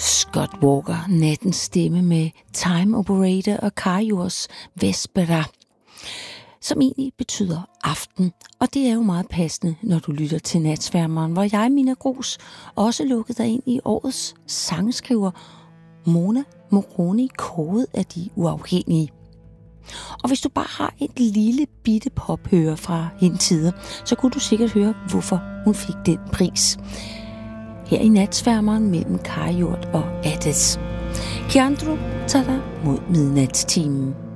Scott Walker, nattens stemme med Time Operator og Karius Vespera, som egentlig betyder aften. Og det er jo meget passende, når du lytter til Natsværmeren, hvor jeg, Mina Gros, også lukkede dig ind i årets sangskriver Mona Moroni, kåret af de uafhængige. Og hvis du bare har et lille bitte pophøre fra hende tider, så kunne du sikkert høre, hvorfor hun fik den pris. Her i Natsværmeren mellem Karius og Ades. Kiandro tager dig mod midnatstimen.